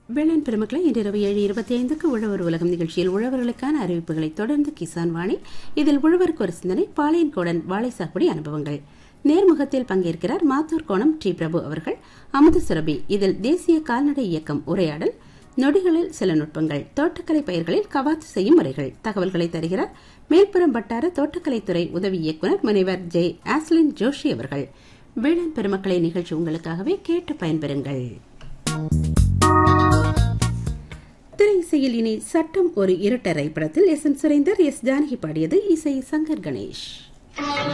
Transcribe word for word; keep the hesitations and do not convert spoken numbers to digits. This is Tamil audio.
வேளாண் பெருமக்களை இன்றிரவு ஏழு இருபத்தி ஐந்துக்கு உழவர் உலகம் நிகழ்ச்சியில் உழவர்களுக்கான அறிவிப்புகளை தொடர்ந்து கிசான் வாணி. இதில் உழவருக்கு ஒரு சிந்தனை, பாளையன்கோடன் வாழை சாகுபடி அனுபவங்கள். நேர்முகத்தில் பங்கேற்கிறார் மாத்தூர் கோணம் டி பிரபு அவர்கள். அமுத சுரபி இதில் தேசிய கால்நடை இயக்கம் உரையாடல், நொடிகளில் சில நுட்பங்கள், தோட்டக்கலை பயிர்களில் கவாத்து செய்யும் முறைகள் தகவல்களை தருகிறார் மேல்புறம் வட்டார தோட்டக்கலைத்துறை உதவி இயக்குநர் முனைவர் ஜே ஆஸ்லின் ஜோஷி அவர்கள். வேளாண் பெருமக்களை நிகழ்ச்சி உங்களுக்காகவே கேட்டு பயன்பெறுங்கள். திரை இசையில் இனி சட்டம் ஒரு இருட்டறை படத்தில் S N Surender, S Janaki பாடியது. இசை சங்கர் கணேஷ்.